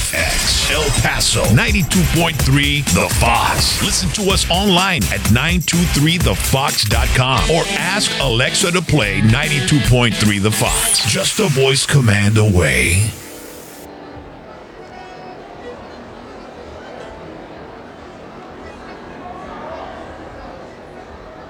FX, El Paso, 92.3 The Fox. Listen to us online at 923thefox.com or ask Alexa to play 92.3 The Fox. Just a voice command away.